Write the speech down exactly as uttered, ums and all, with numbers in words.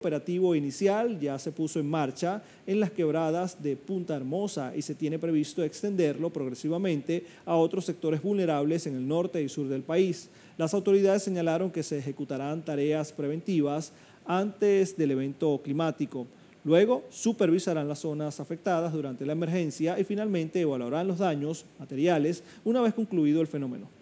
operativo inicial ya se puso en marcha en las quebradas de Punta Hermosa y se tiene previsto extenderlo progresivamente a otros sectores vulnerables en el norte y sur del país. Las autoridades señalaron que se ejecutarán tareas preventivas antes del evento climático. Luego, supervisarán las zonas afectadas durante la emergencia y finalmente evaluarán los daños materiales una vez concluido el fenómeno.